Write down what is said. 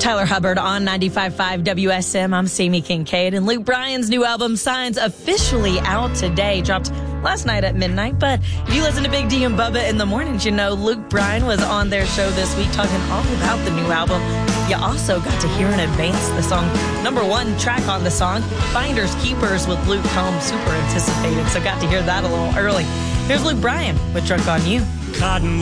Tyler Hubbard on 95.5 WSM. I'm Sammy Kincaid, and Luke Bryan's new album, Signs, officially out today. Dropped last night at midnight, but if you listen to Big D and Bubba in the mornings, you know Luke Bryan was on their show this week talking all about the new album. You also got to hear in advance the song, number one track on the song, Finders Keepers with Luke Combs, super anticipated, so got to hear that a little early. Here's Luke Bryan with Drunk on You. Cotton